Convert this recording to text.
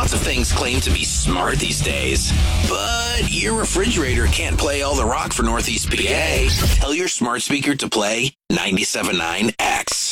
Lots of things claim to be smart these days. But your refrigerator can't play all the rock for Northeast PA. Tell your smart speaker to play 97.9 X.